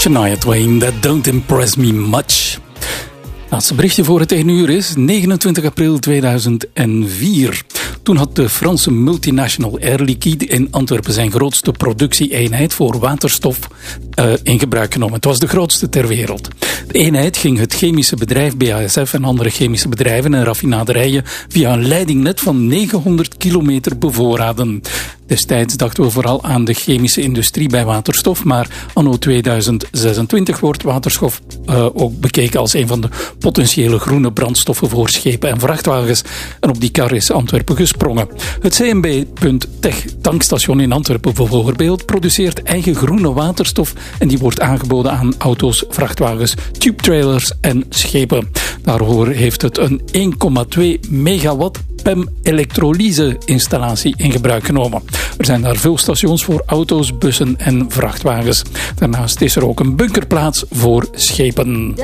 Shania Twain, That Don't Impress Me Much. Laatste berichtje voor het 1 uur is 29 april 2004. Toen had de Franse multinational Air Liquide in Antwerpen zijn grootste productieeenheid voor waterstof in gebruik genomen. Het was de grootste ter wereld. De eenheid ging het chemische bedrijf BASF en andere chemische bedrijven en raffinaderijen via een leidingnet van 900 kilometer bevoorraden. Destijds dachten we vooral aan de chemische industrie bij waterstof, maar anno 2026 wordt waterstof ook bekeken als een van de potentiële groene brandstoffen voor schepen en vrachtwagens. En op die kar is Antwerpen gesprongen. Het CMB.Tech tankstation in Antwerpen bijvoorbeeld produceert eigen groene waterstof en die wordt aangeboden aan auto's, vrachtwagens, tube trailers en schepen. Daarvoor heeft het een 1,2 megawatt PEM-elektrolyse-installatie in gebruik genomen. Er zijn daar vulstations voor auto's, bussen en vrachtwagens. Daarnaast is er ook een bunkerplaats voor schepen.